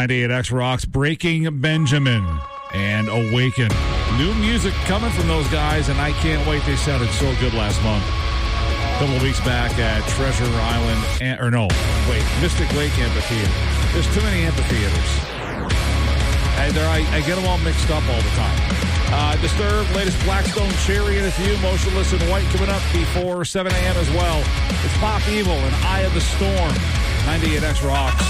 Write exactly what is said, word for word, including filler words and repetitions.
ninety-eight X Rocks, Breaking Benjamin and Awaken. New music coming from those guys, and I can't wait. They sounded so good last month. A couple of weeks back at Treasure Island, or no, wait, Mystic Lake Amphitheater. There's too many amphitheaters. I, I, I get them all mixed up all the time. Uh, Disturbed, latest Blackstone Chariot, a few, Motionless in White coming up before seven a.m. as well. It's Pop Evil and Eye of the Storm. ninety-eight X Rocks.